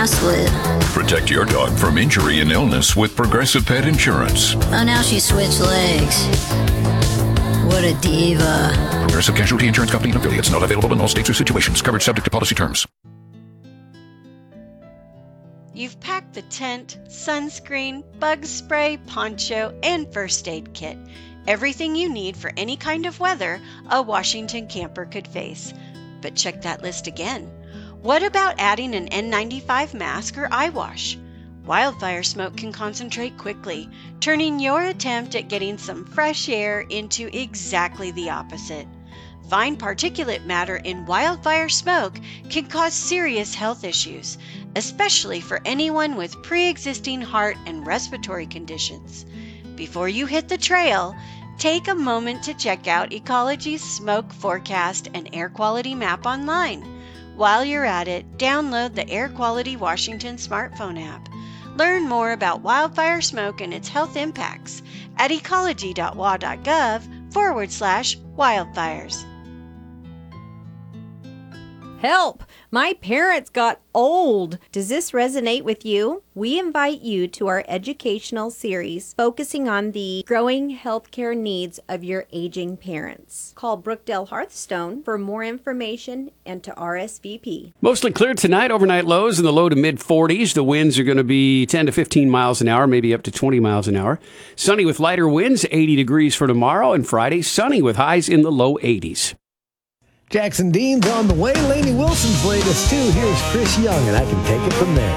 split. Protect your dog from injury and illness with Progressive Pet Insurance. Oh, now she switched legs. What a diva. Progressive Casualty Insurance Company and affiliates. Not available in all states or situations. Coverage subject to policy terms. You've packed the tent, sunscreen, bug spray, poncho, and first aid kit. Everything you need for any kind of weather a Washington camper could face. But check that list again. What about adding an N95 mask or eye wash? Wildfire smoke can concentrate quickly, turning your attempt at getting some fresh air into exactly the opposite. Fine particulate matter in wildfire smoke can cause serious health issues, especially for anyone with pre-existing heart and respiratory conditions. Before you hit the trail, take a moment to check out Ecology's smoke forecast and air quality map online. While you're at it, download the Air Quality Washington smartphone app. Learn more about wildfire smoke and its health impacts at ecology.wa.gov/wildfires. Help! My parents got old. Does this resonate with you? We invite you to our educational series focusing on the growing healthcare needs of your aging parents. Call Brookdale Hearthstone for more information and to RSVP. Mostly clear tonight. Overnight lows in the low to mid 40s. The winds are going to be 10 to 15 miles an hour, maybe up to 20 miles an hour. Sunny with lighter winds, 80 degrees for tomorrow, and Friday sunny with highs in the low 80s. Jackson Dean's on the way. Lainey Wilson's latest, too. Here's Chris Young, and I can take it from there.